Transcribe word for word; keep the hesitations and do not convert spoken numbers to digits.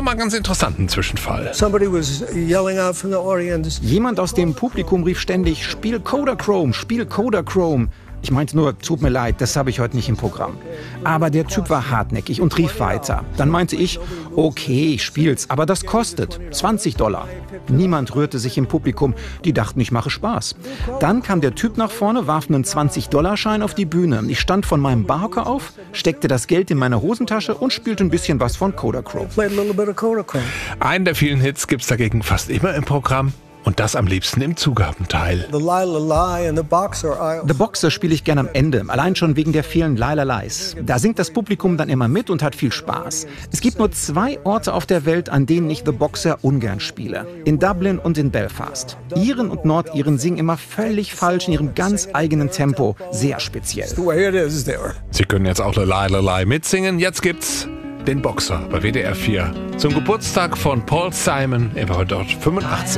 mal einen ganz interessanten Zwischenfall. Jemand aus dem Publikum rief ständig, Spiel Kodachrome, Spiel Kodachrome. Ich meinte nur, tut mir leid, das habe ich heute nicht im Programm. Aber der Typ war hartnäckig und rief weiter. Dann meinte ich, okay, ich spiel's, aber das kostet zwanzig Dollar. Niemand rührte sich im Publikum, die dachten, ich mache Spaß. Dann kam der Typ nach vorne, warf einen zwanzig-Dollar-Schein auf die Bühne. Ich stand von meinem Barhocker auf, steckte das Geld in meine Hosentasche und spielte ein bisschen was von Kodachrome. Einen der vielen Hits gibt's dagegen fast immer im Programm. Und das am liebsten im Zugabenteil. The Boxer spiele ich gerne am Ende, allein schon wegen der vielen Lie-Lie-Lies. Da singt das Publikum dann immer mit und hat viel Spaß. Es gibt nur zwei Orte auf der Welt, an denen ich The Boxer ungern spiele. In Dublin und in Belfast. Iren und Nordiren singen immer völlig falsch in ihrem ganz eigenen Tempo. Sehr speziell. Sie können jetzt auch Lie Lie Lie mitsingen. Jetzt gibt's den Boxer bei W D R vier. Zum Geburtstag von Paul Simon. Er war heute dort fünfundachtzig.